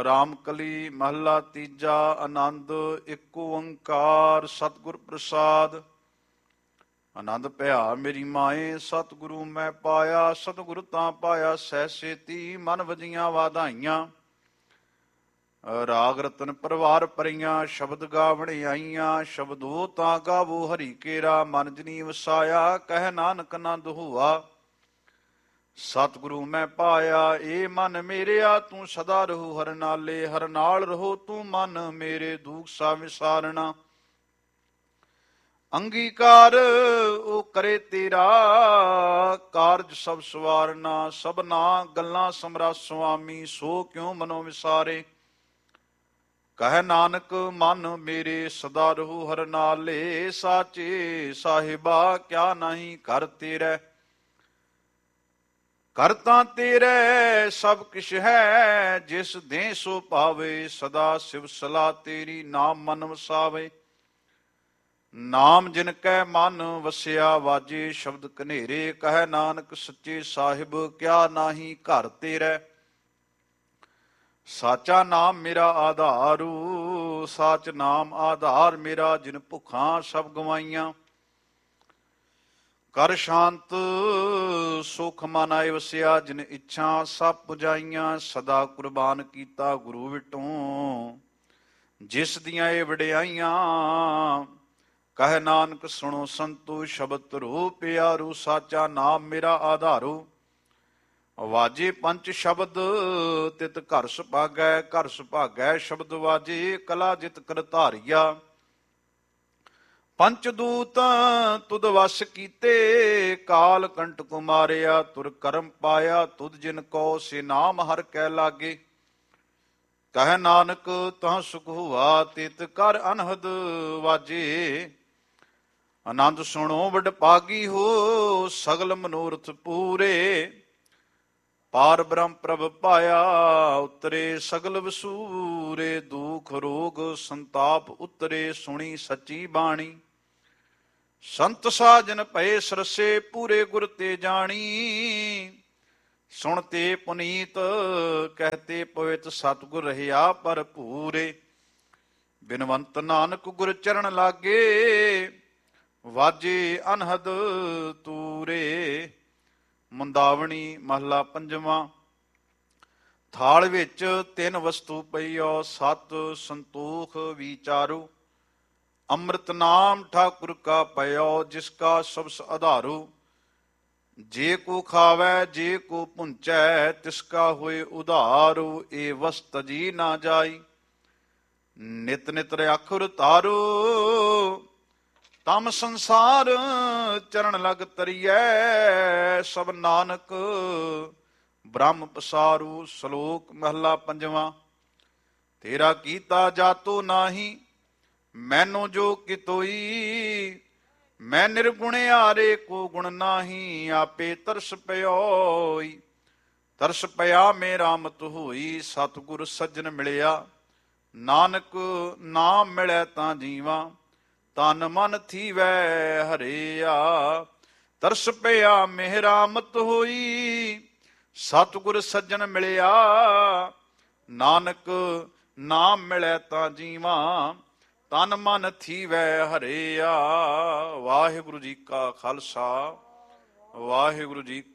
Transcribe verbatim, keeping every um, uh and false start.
ਰਾਮਕਲੀ ਮਹੱਲਾ ਤੀਜਾ। ਆਨੰਦ ਇੱਕ ਓੰਕਾਰ ਸਤਿਗੁਰ ਪ੍ਰਸਾਦ। ਆਨੰਦ ਭਇਆ ਮੇਰੀ ਮਾਏ ਸਤਿਗੁਰੂ ਮੈਂ ਪਾਇਆ, ਸਤਿਗੁਰ ਤਾਂ ਪਾਇਆ ਸਹਿ ਸੇਤੀ ਮਨ ਵਜੀਆਂ ਵਾਧਾਈਆਂ। ਰਾਗ ਰਤਨ ਪਰਵਾਰ ਭਰੀਆਂ ਸ਼ਬਦ ਗਾਵਣ ਆਈਆਂ, ਸ਼ਬਦੋ ਤਾਂ ਗਾਵੋ ਹਰੀ ਕੇਰਾ ਮਨ ਜਨੀ ਵਸਾਇਆ। ਕਹਿ ਨਾਨਕ ਆਨੰਦ ਹੋਆ ਸਤਿਗੁਰੂ ਮੈਂ ਪਾਇਆ, ਏ ਮਨ ਮੇਰਿਆ ਤੂੰ ਸਦਾ ਰਹੋ ਹਰ ਨਾਲੇ। ਹਰ ਨਾਲ ਰਹੋ ਤੂੰ ਮਨ ਮੇਰੇ ਦੁਖ ਸਾ ਵਿਸਾਰਣਾ। ਅੰਗੀਕਾਰ ਉਹ ਕਰੇ ਤੇਰਾ ਕਾਰਜ ਸਭ ਸਵਾਰਨਾ। ਸਭਨਾ ਗੱਲਾਂ ਸਮਰਾ ਸੁਆਮੀ ਸੋ ਕਿਉ ਮਨੋ ਵਿਸਾਰੇ। ਕਹਿ ਨਾਨਕ ਮਨ ਮੇਰੇ ਸਦਾ ਰਹੋ ਹਰ ਨਾਲੇ। ਸਾਚੇ ਸਾਹਿਬਾ ਕਿਆ ਨਹੀਂ ਕਰ ਤੇਰੇ। ਕਰ ਤਾਂ ਤੇਰੇ ਸਭ ਕਿਛ ਹੈ ਜਿਸ ਦੇ ਸੋ ਪਾਵੇ। ਸਦਾ ਸਿਵ ਸਲਾਹ ਤੇਰੀ ਨਾਮ ਮਨ ਵਸਾਵੇ। ਨਾਮ ਜਿਨ ਕੈ ਮਨ ਵਸਿਆ ਵਾਜੇ ਸ਼ਬਦ ਕਨੇਰੇ। ਕਹਿ ਨਾਨਕ ਸੱਚੇ ਸਾਹਿਬ ਕਿਆ ਨਾਹੀ ਘਰ ਤੇਰੇ। ਸਾਚਾ ਨਾਮ ਮੇਰਾ ਆਧਾਰੂ, ਸਾਚ ਨਾਮ ਆਧਾਰ ਮੇਰਾ। ਜਿਨ ਭੁੱਖਾਂ ਸਭ ਗਵਾਈਆਂ ਕਰ ਸ਼ਾਂਤ ਸੁਖ ਮਨ ਆਏ ਵਸਿਆ। ਜਿਨ ਇੱਛਾ ਸਭ ਪੁਜਾਈਆਂ ਸਦਾ ਕੁਰਬਾਨ ਕੀਤਾ ਗੁਰੂ ਵਿਟੋਂ ਜਿਸ ਦੀਆਂ ਇਹ ਵਡਿਆਈਆਂ। ਕਹਿ ਨਾਨਕ ਸੁਣੋ ਸੰਤੋ ਸ਼ਬਦ ਧਰੋ ਪਿਆਰੂ। ਸਾਚਾ ਨਾਮ ਮੇਰਾ ਆਧਾਰੂ ਵਾਜੇ ਪੰਚ ਸ਼ਬਦ ਤਿਤ ਘਰ ਸੁਭਾਗੈ। ਘਰ ਸੁਭਾਗੈ ਸ਼ਬਦ ਵਾਜੇ ਕਲਾ ਜਿਤ ਕਰ ਧਾਰੀਆ। ਪੰਚ ਦੂਤ ਤੁਧ ਵਸ ਕੀਤੇ ਕਾਲ ਕੰਟਕ ਮਾਰਿਆ। ਤੁਰ ਕਰਮ ਪਾਇਆ ਤੁਧ ਜਿਨ ਕੋ ਸੇ ਨਾਮ ਹਰ ਕੈ ਲਾਗੇ। ਕਹਿ ਨਾਨਕ ਤਾਂ ਸੁਖ ਹੁਆ ਤਿਤ ਕਰ ਅਨਹਦ ਵਾਜੇ। ਆਨੰਦ ਸੁਣੋ ਵਡ ਭਾਗੀ ਹੋ ਸਗਲ ਮਨੋਰਥ ਪੂਰੇ। ਪਾਰ ਬ੍ਰਹਮ ਪ੍ਰਭ ਪਾਇਆ ਉਤਰੇ ਸਗਲ ਵਸੂਰੇ। ਦੁਖ ਰੋਗ ਸੰਤਾਪ ਉਤਰੇ ਸੁਣੀ ਸੱਚੀ ਬਾਣੀ। ਸੰਤ ਸਾਜਨ ਭਏ ਸਰਸੇ ਪੂਰੇ ਗੁਰ ਤੇ ਜਾਣੀ। ਸੁਣਤੇ ਪੁਨੀਤ ਕਹਤੇ ਪਵਿੱਤ ਸਤਿਗੁਰ ਰਹਿਆ ਭਰਪੂਰੇ। ਬਿਨਵੰਤ ਨਾਨਕ ਗੁਰ ਚਰਨ ਲਾਗੇ ਵਾਜੇ ਅਨਹਦ ਤੂਰੇ। ਮੁੰਦਾਵਣੀ ਮਹੱਲਾ ਪੰਜਵਾਂ। ਥਾਲ ਵਿੱਚ ਤਿੰਨ ਵਸਤੂ ਪਈਓ ਸਤ ਸੰਤੋਖ ਵਿਚਾਰੂ। ਅੰਮ੍ਰਿਤ ਨਾਮ ਠਾਕੁਰ ਕਾ ਪਇਓ ਜਿਸ ਕਾ ਸਬਸ ਆਧਾਰੂ। ਜੇ ਕੋ ਖਾਵੈ ਜੇ ਕੋ ਪੁੰਚੈ ਤਿਸ ਕਾ ਹੋਏ ਉਧਾਰੂ। ਇਹ ਵਸਤ ਜੀ ਨਾ ਜਾਈ ਨਿਤ ਨਿਤ ਅੱਖਰ ਤਾਰੂ। ਤਮ ਸੰਸਾਰ ਚਰਨ ਲਗ ਤਰੀਐ ਸਭ ਨਾਨਕ ਬ੍ਰਹਮ ਪਸਾਰੂ। ਸ਼ਲੋਕ ਮਹੱਲਾ ਪੰਜਵਾਂ। ਤੇਰਾ ਕੀਤਾ ਜਾਤੋ ਨਾਹੀ ਮੈਨੂੰ ਜੋ ਕਿਤੋਈ। ਮੈਂ ਨਿਰਗੁਣਿਆਰੇ ਕੋ ਗੁਣ ਨਾਹੀ ਆਪੇ ਤਰਸ ਪਿਓਈ। ਤਰਸ ਪਿਆ ਮੇਰਾ ਮਤ ਹੋਈ ਸਤਿਗੁਰ ਸੱਜਣ ਮਿਲਿਆ। ਨਾਨਕ ਨਾਮ ਮਿਲੈ ਤਾਂ ਜੀਵਾਂ ਤਨ ਮਨ ਥੀਵੈ ਹਰਿਆ। ਤਰਸ ਪਿਆ ਮੇਰਾ ਮਤ ਹੋਈ ਸਤਿਗੁਰ ਸੱਜਣ ਮਿਲਿਆ। ਨਾਨਕ ਨਾਮ ਮਿਲੈ ਤਾਂ ਜੀਵਾਂ ਤਨ ਮਨ ਥੀਵੈ ਹਰਿਆ। ਵਾਹਿਗੁਰੂ ਜੀ ਕਾ ਖਾਲਸਾ ਵਾਹਿਗੁਰੂ ਜੀ